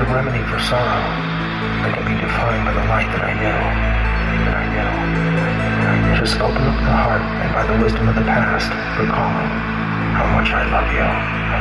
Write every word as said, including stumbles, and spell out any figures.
a remedy for sorrow that can be defined by the light that I knew. That I knew. Just open up the heart and by the wisdom of the past, recall how much I love you.